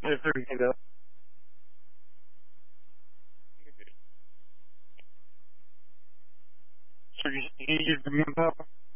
If everything else. So you use the manpower?